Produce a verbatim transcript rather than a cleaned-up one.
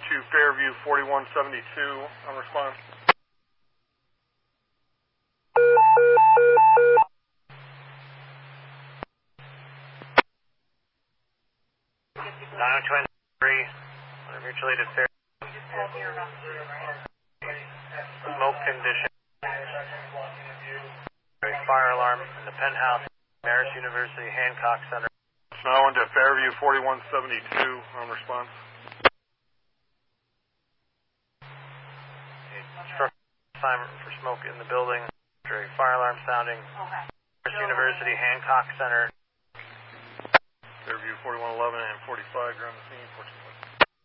on to Fairview forty-one seventy-two on response. nine twenty-three, on a mutually to Fairview. Smoke condition. Fire alarm in the penthouse, Marist University, Hancock Center. Now on to Fairview forty-one seventy-two on response. Struck assignment for smoke in the building. Fire alarm sounding. Okay. Marist University, Hancock Center. Fairview forty-one eleven and forty-five, you're on the scene.